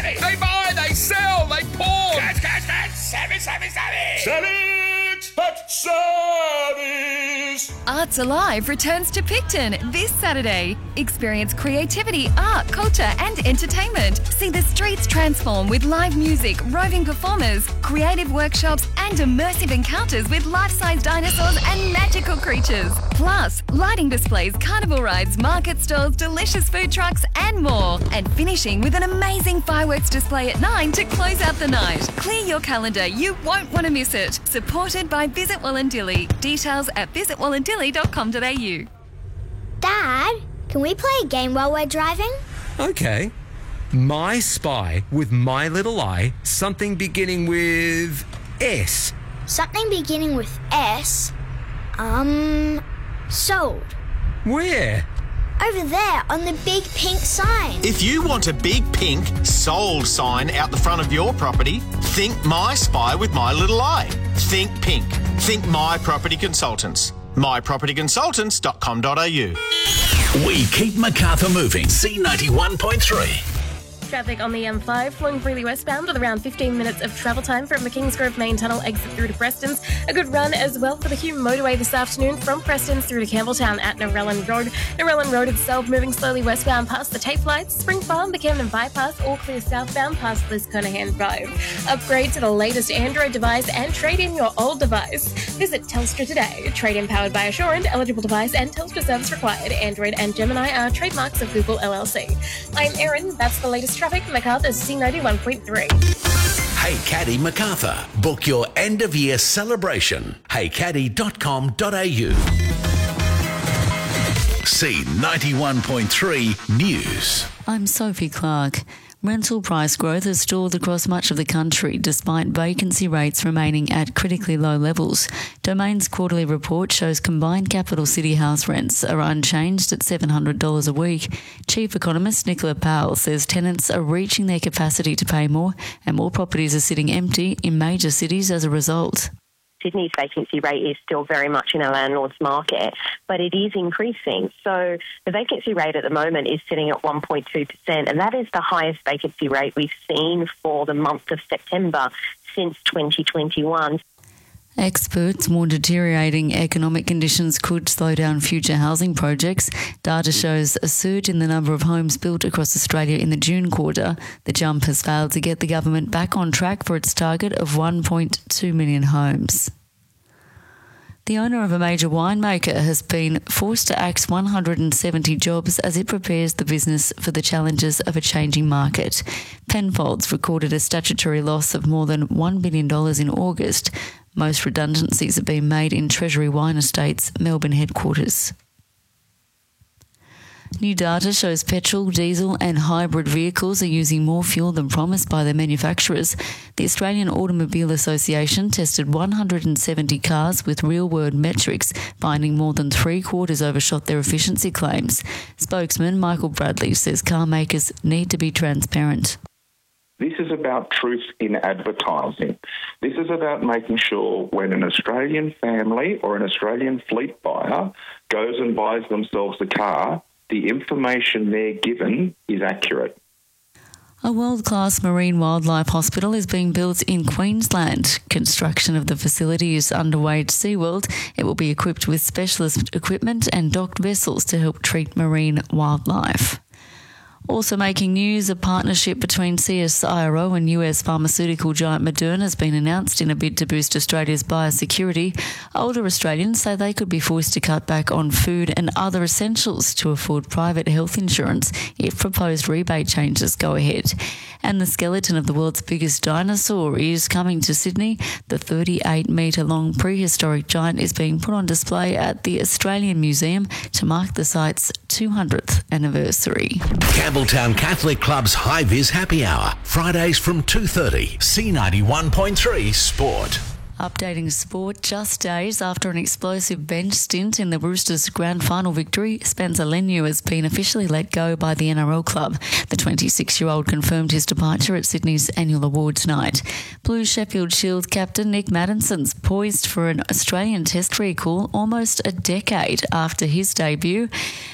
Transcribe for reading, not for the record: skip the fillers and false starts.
savvy. They buy, they sell, they pawn. Cash. Savvy. Savage, but savage. Arts Alive returns to Picton this Saturday. Experience creativity, art, culture and entertainment. See the streets transform with live music, roving performers, creative workshops and immersive encounters with life-size dinosaurs and magical creatures. Plus, lighting displays, carnival rides, market stalls, delicious food trucks and more. And finishing with an amazing fireworks display at 9 to close out the night. Clear your calendar, you won't want to miss it. Supported by Visit Wollondilly. Details at visitwollondilly.com.au. Dad, can we play a game while we're driving? Okay. My Spy with My Little Eye, something beginning with S. Something beginning with S? Sold. Where? Over there on the big pink sign. If you want a big pink sold sign out the front of your property, think My Spy with My Little Eye. Think pink. Think My Property Consultants. mypropertyconsultants.com.au. We keep Macarthur moving. C91.3. Traffic on the M5 flowing freely westbound with around 15 minutes of travel time from the Kingsgrove Main Tunnel exit through to Preston's. A good run as well for the Hume motorway this afternoon from Preston's through to Campbelltown at Narellan Road. Narellan Road itself moving slowly westbound past the Tape Lights, Spring Farm, the Camden Bypass, all clear southbound past Liz Conahan Drive. Upgrade to the latest Android device and trade in your old device. Visit Telstra today. Trade in powered by Assurant, eligible device and Telstra service required. Android and Gemini are trademarks of Google LLC. I'm Erin. That's the latest traffic. Macarthur's C91.3. Hey Caddy Macarthur. Book your end of year celebration. heycaddy.com.au. C91.3 News. I'm Sophie Clark. Rental price growth has stalled across much of the country despite vacancy rates remaining at critically low levels. Domain's quarterly report shows combined capital city house rents are unchanged at $700 a week. Chief economist Nicola Powell says tenants are reaching their capacity to pay more and more properties are sitting empty in major cities as a result. Sydney's vacancy rate is still very much in a landlord's market, but it is increasing. So the vacancy rate at the moment is sitting at 1.2%, and that is the highest vacancy rate we've seen for the month of September since 2021. Experts warn deteriorating economic conditions could slow down future housing projects. Data shows a surge in the number of homes built across Australia in the June quarter. The jump has failed to get the government back on track for its target of 1.2 million homes. The owner of a major winemaker has been forced to axe 170 jobs as it prepares the business for the challenges of a changing market. Penfolds recorded a statutory loss of more than $1 billion in August. Most redundancies have been made in Treasury Wine Estates' Melbourne headquarters. New data shows petrol, diesel and hybrid vehicles are using more fuel than promised by their manufacturers. The Australian Automobile Association tested 170 cars with real-world metrics, finding more than three-quarters overshot their efficiency claims. Spokesman Michael Bradley says car makers need to be transparent. This is about truth in advertising. This is about making sure when an Australian family or an Australian fleet buyer goes and buys themselves a car, the information they're given is accurate. A world-class marine wildlife hospital is being built in Queensland. Construction of the facility is underway at SeaWorld. It will be equipped with specialist equipment and docked vessels to help treat marine wildlife. Also making news, a partnership between CSIRO and US pharmaceutical giant Moderna has been announced in a bid to boost Australia's biosecurity. Older Australians say they could be forced to cut back on food and other essentials to afford private health insurance if proposed rebate changes go ahead. And the skeleton of the world's biggest dinosaur is coming to Sydney. The 38-metre-long prehistoric giant is being put on display at the Australian Museum to mark the site's 200th anniversary. Campbelltown Catholic Club's High Vis Happy Hour, Fridays from 2:30. C91.3 Sport. Updating sport just days after an explosive bench stint in the Roosters' grand final victory, Spencer Leniu has been officially let go by the NRL club. The 26-year-old confirmed his departure at Sydney's annual awards night. Blues Sheffield Shield captain Nick Maddison's poised for an Australian Test recall almost a decade after his debut.